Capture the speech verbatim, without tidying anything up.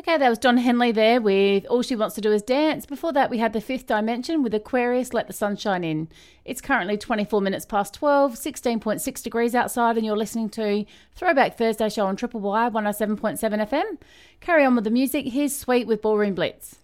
Okay, that was Don Henley there with All She Wants to Do Is Dance. Before that, we had The Fifth Dimension with Aquarius, Let the Sunshine In. It's currently twenty-four minutes past twelve, sixteen point six degrees outside, and you're listening to Throwback Thursday show on Triple Y one oh seven point seven F M. Carry on with the music. Here's Sweet with Ballroom Blitz.